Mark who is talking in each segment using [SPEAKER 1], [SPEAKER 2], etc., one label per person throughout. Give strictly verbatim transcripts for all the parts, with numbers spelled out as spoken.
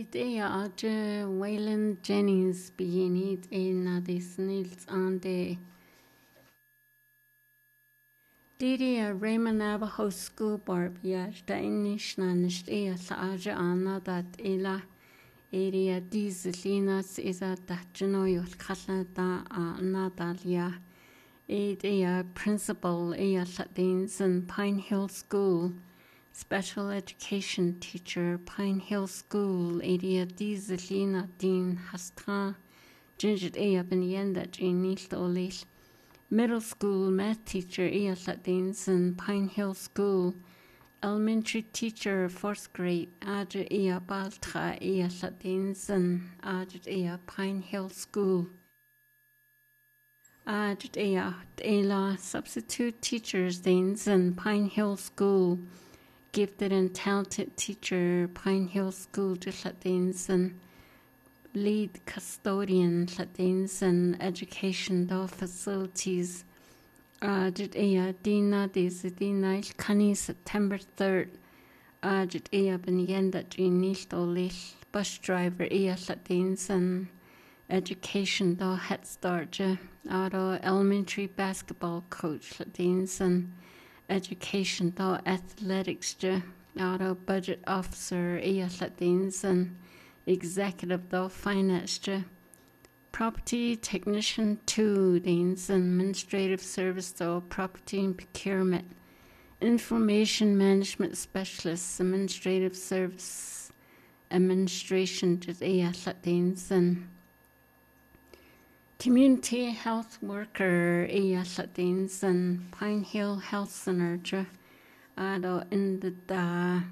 [SPEAKER 1] Ide aje Waylon Jennings beginit in adis nils ande. Didi a Raymond Navajo School Barbia Steinish nanisht ea sa aje anna dat ela area dieselinas is a dachino yol khalada anna dalia. Ed ea principal ea latins in Pine Hill School. Special education teacher, Pine Hill School, area dieselina din hastra, ginger ea ben yenda jinil olil. Middle school math teacher, ea latins in Pine Hill School. Elementary teacher, fourth grade, adj ea baltra ea latins in adj ea Pine Hill School. Adj ea ela substitute teachers dins in Pine Hill School. Gifted and talented teacher, Pine Hill School, Latinson, lead custodian, Latinson, education do facilities. Ajit ea dina dis dina kani September third. Ajit ea ben yenda jinil dolil bus driver ea Latinson, education do Head Start, auto elementary basketball coach, Latinson. Education do athletics je auto budget officer ea latins and executive do finance je property technician two dins and administrative service do property and procurement information management specialist administrative service administration je ea latins and community health worker ea latins and Pine Hill Health Center ado in the da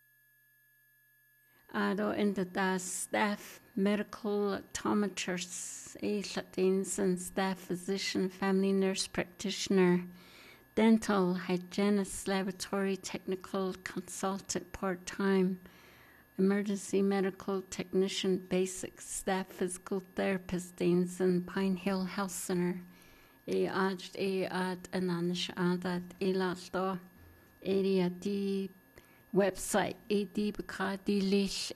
[SPEAKER 1] ado in the da staff medical optometrists ea latins and staff physician family nurse practitioner dental hygienist laboratory technical consultant part-time emergency medical technician, basic staff physical therapist, Danes in Pine Hill Health Center. E ajd e ad ananish adat elaldo area d website ad bukadi lish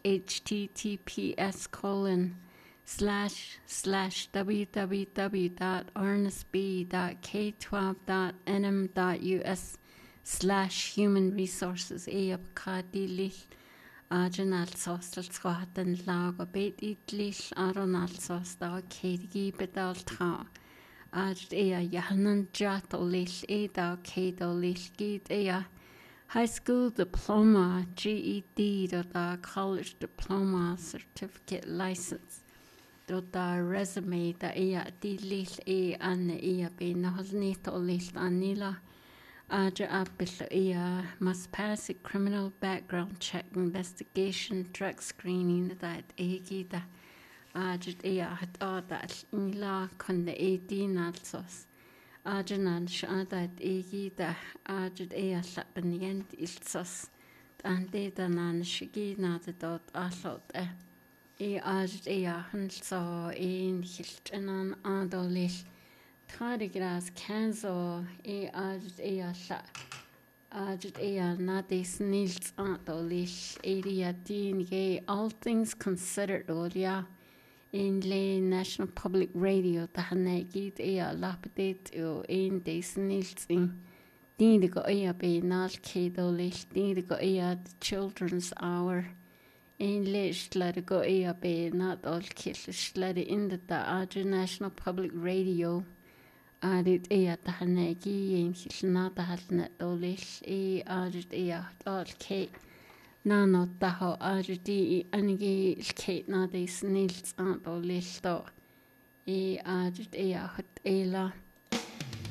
[SPEAKER 1] https colon slash slash www dot arnesb dot k twelve dot n m dot u s slash human resources e bukadi lish Ajanal sostal squatan lago bet itlish aronal sosta kedigi bedal tra. Ajt ea yahanan jat olish eda kedo lish gid ea high school diploma G E D da college diploma certificate license da resume da ea di lish e an ea be nahalnit olish anila. Aja abil ea must pass a criminal background check investigation drug screening that egi da ajit ea hat adat nila kon the eighteen alsos ajanan shadat egi da ajit ea sabenient ilsos ande da nan shigi na the dot alot e ajit ea hanso in hiltenan adolish Tarigras canzo e ajit ea sa ajit ea nadis nils antolish area din ge all things considered olia in le National Public Radio the hanegit ea lapdate o in des nils in din go ea be nal kedolish din go ea the children's hour in lish let go ea be not all killish let in the ajit National Public Radio Adit ea tahanegi in hilna tahalna dolish e adit ea all kate nano taho adit e anigi kate na de snils ant dolish do e adit ea hot ela